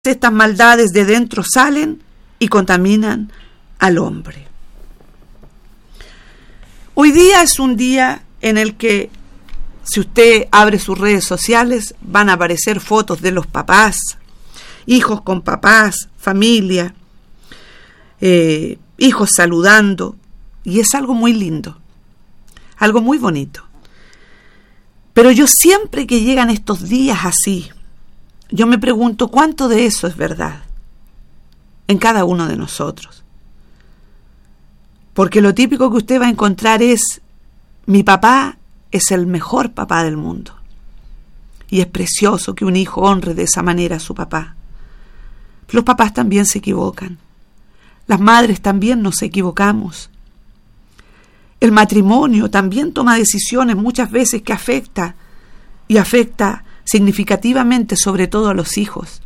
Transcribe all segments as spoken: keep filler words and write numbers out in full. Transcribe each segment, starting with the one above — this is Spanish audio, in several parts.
estas maldades de dentro salen y contaminan al hombre. Hoy día es un día en el que, si usted abre sus redes sociales, van a aparecer fotos de los papás, hijos con papás, familia, eh, hijos saludando, y es algo muy lindo, algo muy bonito. Pero yo siempre que llegan estos días así, yo me pregunto cuánto de eso es verdad en cada uno de nosotros. Porque lo típico que usted va a encontrar es: mi papá es el mejor papá del mundo. Y es precioso que un hijo honre de esa manera a su papá. Los papás también se equivocan. Las madres también nos equivocamos. El matrimonio también toma decisiones muchas veces que afecta y afecta significativamente sobre todo a los hijos.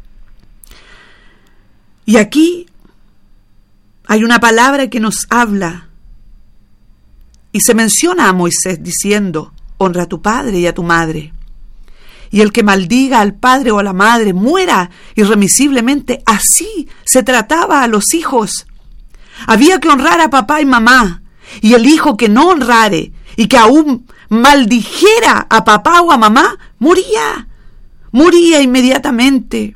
Y aquí hay una palabra que nos habla y se menciona a Moisés diciendo: honra a tu padre y a tu madre. Y el que maldiga al padre o a la madre muera irremisiblemente. Así se trataba a los hijos. Había que honrar a papá y mamá. Y el hijo que no honrare y que aún maldijera a papá o a mamá, moría. Moría inmediatamente.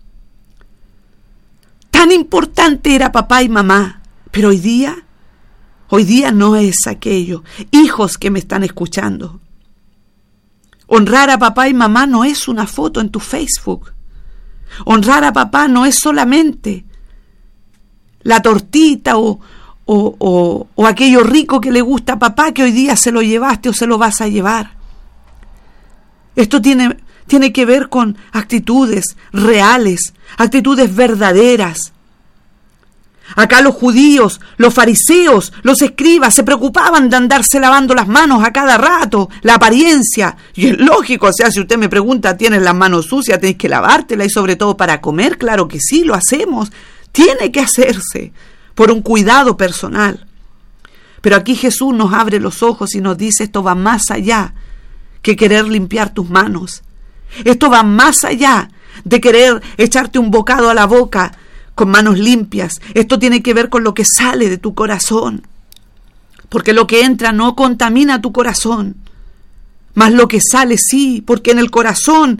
Tan importante era papá y mamá. Pero hoy día, hoy día no es aquello. Hijos que me están escuchando, honrar a papá y mamá no es una foto en tu Facebook. Honrar a papá no es solamente la tortita o, o, o, o aquello rico que le gusta a papá que hoy día se lo llevaste o se lo vas a llevar. Esto tiene, tiene que ver con actitudes reales, actitudes verdaderas. Acá los judíos, los fariseos, los escribas se preocupaban de andarse lavando las manos a cada rato, la apariencia. Y es lógico, o sea, si usted me pregunta, ¿tienes las manos sucias? ¿Tienes que lavártelas? Y sobre todo para comer, claro que sí, lo hacemos. Tiene que hacerse por un cuidado personal. Pero aquí Jesús nos abre los ojos y nos dice: esto va más allá que querer limpiar tus manos. Esto va más allá de querer echarte un bocado a la boca con manos limpias. Esto tiene que ver con lo que sale de tu corazón. Porque lo que entra no contamina tu corazón, mas lo que sale sí, porque en el corazón,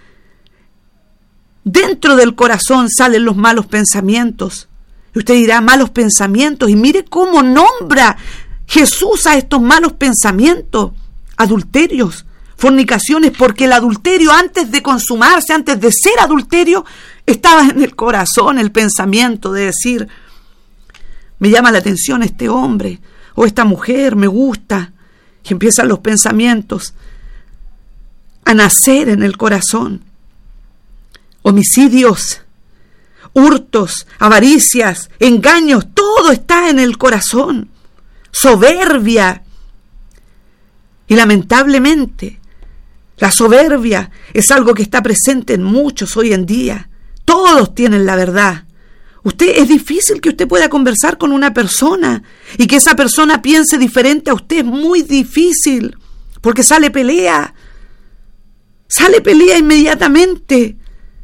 dentro del corazón salen los malos pensamientos. Y usted dirá: malos pensamientos, y mire cómo nombra Jesús a estos malos pensamientos: adulterios, fornicaciones, porque el adulterio, antes de consumarse, antes de ser adulterio, estaba en el corazón el pensamiento de decir: me llama la atención este hombre o esta mujer, me gusta. Y empiezan los pensamientos a nacer en el corazón. Homicidios, hurtos, avaricias, engaños, todo está en el corazón. Soberbia. Y lamentablemente, la soberbia es algo que está presente en muchos hoy en día. Todos tienen la verdad. Usted, es difícil que usted pueda conversar con una persona y que esa persona piense diferente a usted. Es muy difícil, porque sale pelea. Sale pelea inmediatamente.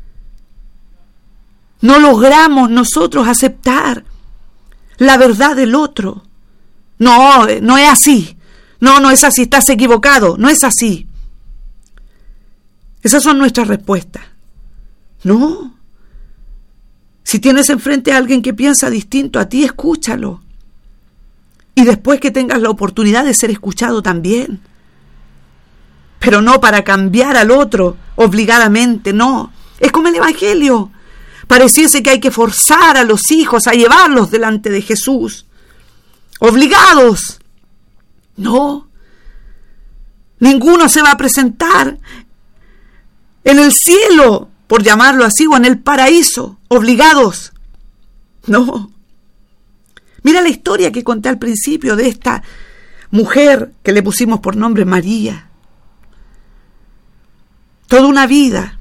No logramos nosotros aceptar la verdad del otro. No, no es así. No, no es así, estás equivocado. No es así. Esas son nuestras respuestas. No. Si tienes enfrente a alguien que piensa distinto a ti, escúchalo. Y después que tengas la oportunidad de ser escuchado también. Pero no para cambiar al otro obligadamente, no. Es como el Evangelio. Pareciese que hay que forzar a los hijos a llevarlos delante de Jesús. Obligados. No. Ninguno se va a presentar en el cielo, por llamarlo así, o en el paraíso, obligados. No. Mira la historia que conté al principio de esta mujer que le pusimos por nombre María. Toda una vida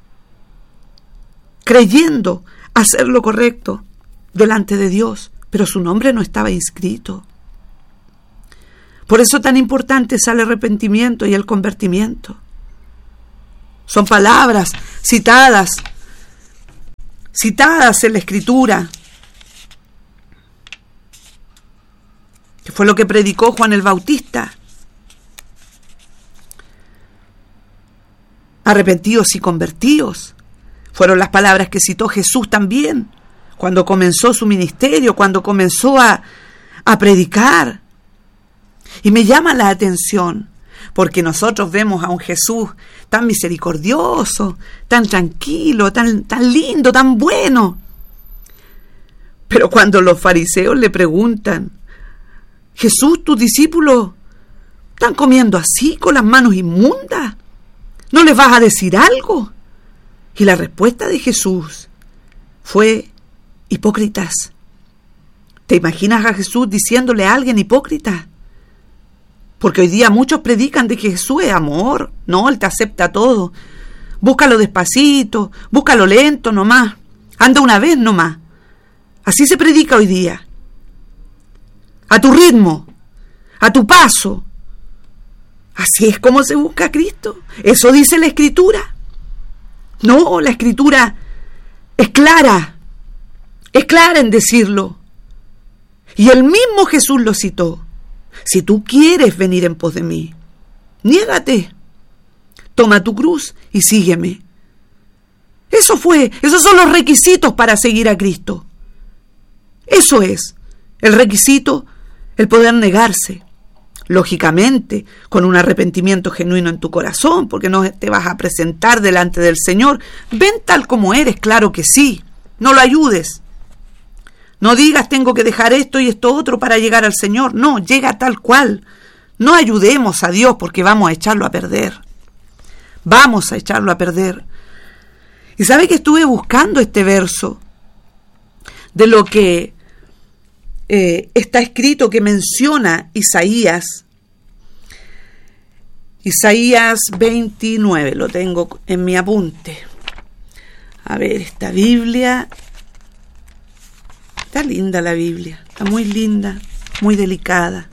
creyendo hacer lo correcto delante de Dios, pero su nombre no estaba inscrito. Por eso tan importante es el arrepentimiento y el convertimiento. Son palabras citadas citadas en la Escritura, que fue lo que predicó Juan el Bautista. Arrepentidos y convertidos, fueron las palabras que citó Jesús también, cuando comenzó su ministerio, cuando comenzó a, a predicar. Y me llama la atención, porque nosotros vemos a un Jesús tan misericordioso, tan tranquilo, tan, tan lindo, tan bueno. Pero cuando los fariseos le preguntan, Jesús, tus discípulos están comiendo así, con las manos inmundas, ¿no les vas a decir algo? Y la respuesta de Jesús fue: hipócritas. ¿Te imaginas a Jesús diciéndole a alguien hipócrita? Porque hoy día muchos predican de que Jesús es amor. No, Él te acepta todo. Búscalo despacito, búscalo lento nomás. Anda una vez nomás. Así se predica hoy día. A tu ritmo, a tu paso. Así es como se busca a Cristo. Eso dice la Escritura. No, la Escritura es clara. Es clara en decirlo. Y el mismo Jesús lo citó. Si tú quieres venir en pos de mí, niégate. Toma tu cruz y sígueme. Eso fue, esos son los requisitos para seguir a Cristo. Eso es, el requisito, el poder negarse. Lógicamente, con un arrepentimiento genuino en tu corazón, porque no te vas a presentar delante del Señor. Ven tal como eres, claro que sí. No lo ayudes. No digas tengo que dejar esto y esto otro para llegar al Señor. No, llega tal cual. No ayudemos a Dios porque vamos a echarlo a perder. Vamos a echarlo a perder. Y sabe que estuve buscando este verso de lo que eh, está escrito, que menciona Isaías. Isaías veintinueve, lo tengo en mi apunte. A ver, esta Biblia... Está linda la Biblia, está muy linda, muy delicada,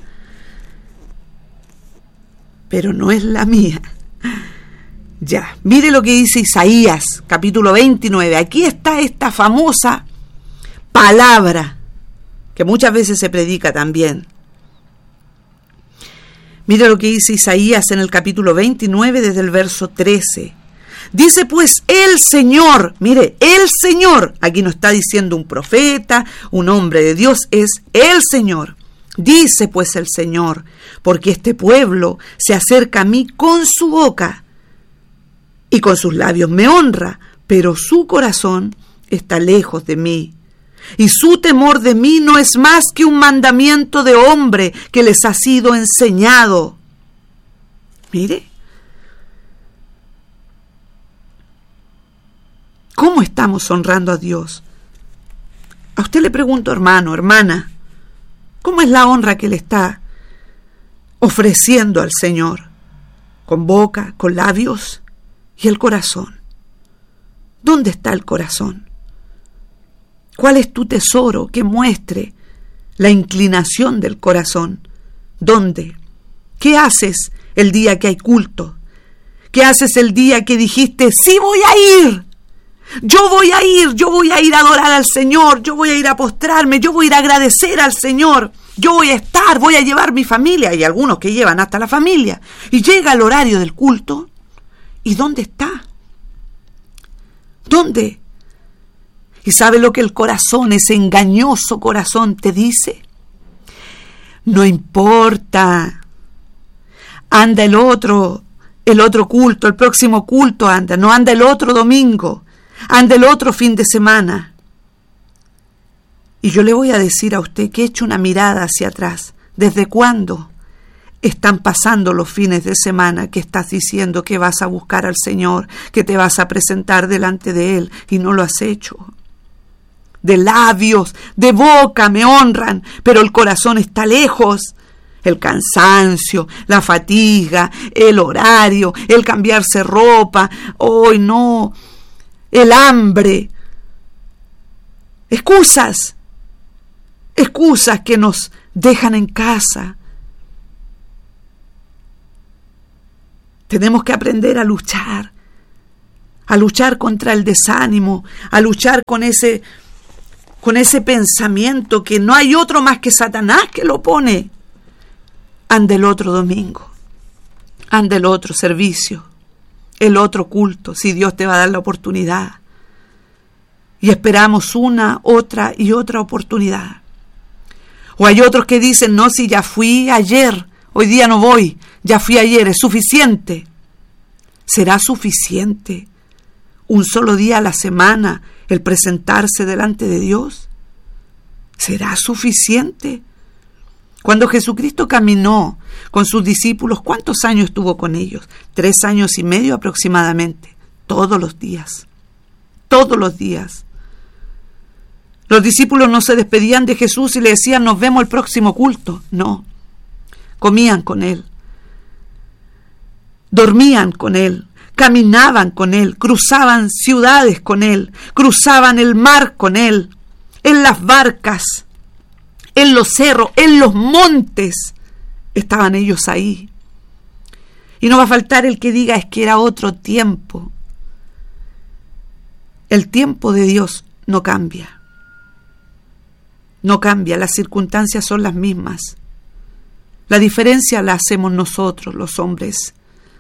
pero no es la mía. Ya, mire lo que dice Isaías, capítulo veintinueve. Aquí está esta famosa palabra, que muchas veces se predica también. Mire lo que dice Isaías en el capítulo veintinueve, desde el verso trece. Dice pues el Señor, mire, el Señor, aquí no está diciendo un profeta, un hombre de Dios, es el Señor. Dice pues el Señor, porque este pueblo se acerca a mí con su boca y con sus labios me honra, pero su corazón está lejos de mí. Y su temor de mí no es más que un mandamiento de hombre que les ha sido enseñado. Mire. ¿Cómo estamos honrando a Dios? A usted le pregunto, hermano, hermana, ¿cómo es la honra que le está ofreciendo al Señor? ¿Con boca, con labios y el corazón? ¿Dónde está el corazón? ¿Cuál es tu tesoro que muestre la inclinación del corazón? ¿Dónde? ¿Qué haces el día que hay culto? ¿Qué haces el día que dijiste, sí voy a ir? Yo voy a ir, yo voy a ir a adorar al Señor, yo voy a ir a postrarme, yo voy a ir a agradecer al Señor, yo voy a estar, voy a llevar mi familia. Hay algunos que llevan hasta la familia. Y llega el horario del culto. ¿Y dónde está? ¿Dónde? ¿Y sabe lo que el corazón, ese engañoso corazón te dice? No importa. Anda el otro, el otro culto, el próximo culto anda, no anda el otro domingo. Anda el otro fin de semana. Y yo le voy a decir a usted que eche una mirada hacia atrás. ¿Desde cuándo están pasando los fines de semana que estás diciendo que vas a buscar al Señor, que te vas a presentar delante de Él y no lo has hecho? De labios, de boca me honran, pero el corazón está lejos. El cansancio, la fatiga, el horario, el cambiarse ropa. ¡Ay, no! El hambre, excusas, excusas que nos dejan en casa. Tenemos que aprender a luchar, a luchar contra el desánimo, a luchar con ese, con ese pensamiento que no hay otro más que Satanás que lo pone. Ande el otro domingo, ande el otro servicio, el otro culto, si Dios te va a dar la oportunidad. Y esperamos una, otra y otra oportunidad. O hay otros que dicen, no, si ya fui ayer, hoy día no voy, ya fui ayer, es suficiente. ¿Será suficiente un solo día a la semana el presentarse delante de Dios? ¿Será suficiente? Cuando Jesucristo caminó con sus discípulos, ¿cuántos años estuvo con ellos? Tres años y medio aproximadamente, todos los días, todos los días. Los discípulos no se despedían de Jesús y le decían, nos vemos el próximo culto. No, comían con Él, dormían con Él, caminaban con Él, cruzaban ciudades con Él, cruzaban el mar con Él, en las barcas, en los cerros, en los montes, estaban ellos ahí. Y no va a faltar el que diga, es que era otro tiempo. El tiempo de Dios no cambia. No cambia, las circunstancias son las mismas. La diferencia la hacemos nosotros, los hombres.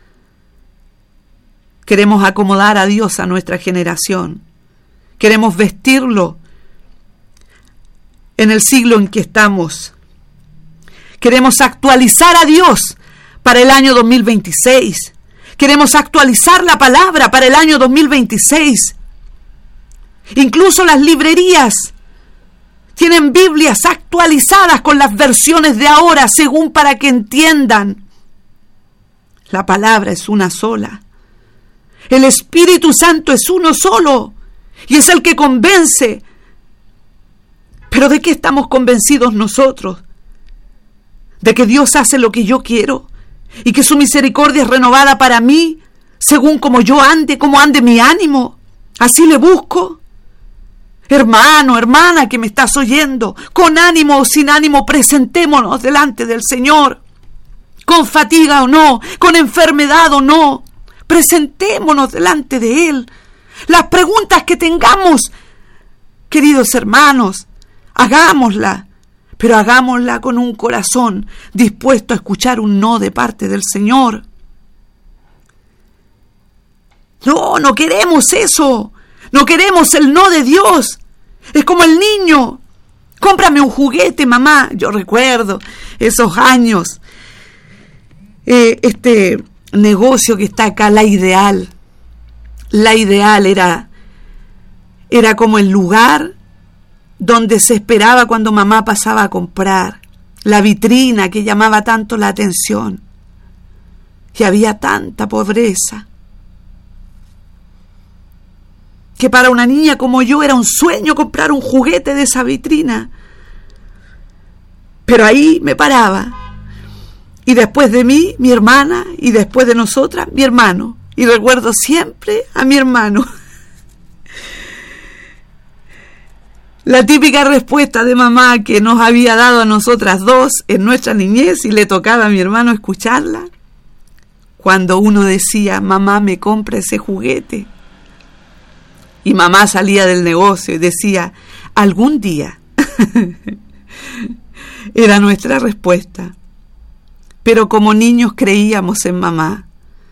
Queremos acomodar a Dios a nuestra generación. Queremos vestirlo en el siglo en que estamos. Queremos actualizar a Dios para el año dos mil veintiséis. Queremos actualizar la palabra para el año dos mil veintiséis. Incluso las librerías tienen Biblias actualizadas con las versiones de ahora, según para que entiendan. La palabra es una sola. El Espíritu Santo es uno solo y es el que convence. ¿Pero de qué estamos convencidos nosotros? ¿De que Dios hace lo que yo quiero y que su misericordia es renovada para mí según como yo ande, como ande mi ánimo? ¿Así le busco? Hermano, hermana que me estás oyendo, con ánimo o sin ánimo, presentémonos delante del Señor. Con fatiga o no, con enfermedad o no, presentémonos delante de Él. Las preguntas que tengamos, queridos hermanos, hagámosla, pero hagámosla con un corazón dispuesto a escuchar un no de parte del Señor. No, no queremos eso. No queremos el no de Dios. Es como el niño. Cómprame un juguete, mamá. Yo recuerdo esos años. Eh, este negocio que está acá, La Ideal. La Ideal era, era como el lugar donde se esperaba cuando mamá pasaba a comprar. La vitrina que llamaba tanto la atención. Y había tanta pobreza, que para una niña como yo era un sueño comprar un juguete de esa vitrina. Pero ahí me paraba. Y después de mí, mi hermana, y después de nosotras, mi hermano. Y recuerdo siempre a mi hermano. La típica respuesta de mamá que nos había dado a nosotras dos en nuestra niñez y le tocaba a mi hermano escucharla. Cuando uno decía, mamá, me compra ese juguete. Y mamá salía del negocio y decía, algún día. Era nuestra respuesta. Pero como niños creíamos en mamá.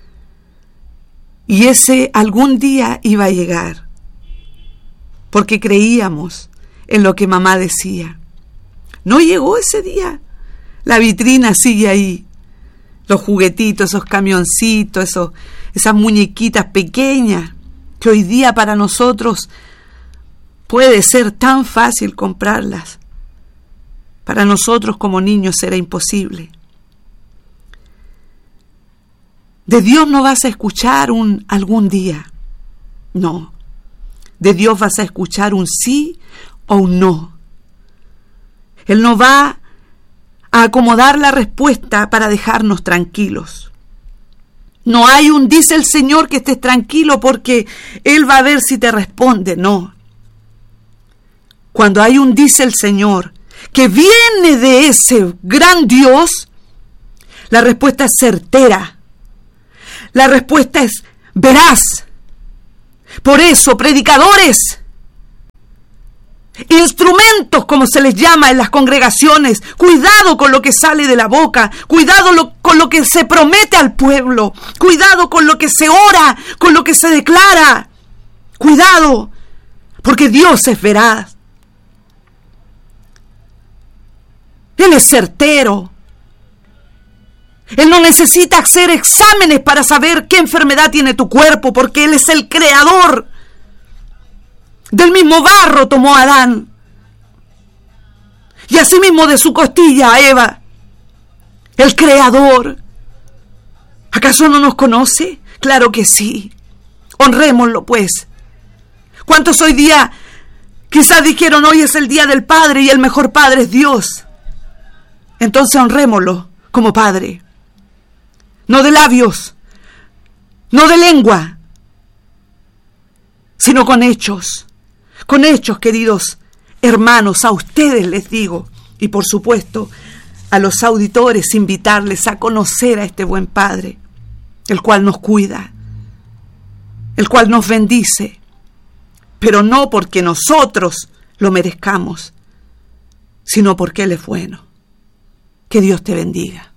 Y ese algún día iba a llegar. Porque creíamos en lo que mamá decía. No llegó ese día. La vitrina sigue ahí. Los juguetitos, esos camioncitos, esos, esas muñequitas pequeñas, que hoy día para nosotros puede ser tan fácil comprarlas. Para nosotros como niños era imposible. De Dios no vas a escuchar un algún día. No. De Dios vas a escuchar un sí o un no. Él no va a acomodar la respuesta para dejarnos tranquilos. No hay un dice el Señor que estés tranquilo porque Él va a ver si te responde. No. Cuando hay un dice el Señor que viene de ese gran Dios, la respuesta es certera. La respuesta es veraz. Por eso, predicadores, instrumentos como se les llama en las congregaciones, cuidado con lo que sale de la boca, cuidado lo, con lo que se promete al pueblo, cuidado con lo que se ora, con lo que se declara, cuidado, porque Dios es veraz. Él es certero. Él no necesita hacer exámenes para saber qué enfermedad tiene tu cuerpo, porque Él es el creador. Del mismo barro tomó a Adán, y asimismo de su costilla a Eva, el creador. ¿Acaso no nos conoce? Claro que sí. Honrémoslo, pues. ¿Cuántos hoy día quizás dijeron hoy es el día del Padre y el mejor Padre es Dios? Entonces honrémoslo como Padre. No de labios, no de lengua, sino con hechos. Con hechos, queridos hermanos, a ustedes les digo, y por supuesto a los auditores, invitarles a conocer a este buen Padre, el cual nos cuida, el cual nos bendice, pero no porque nosotros lo merezcamos, sino porque Él es bueno. Que Dios te bendiga.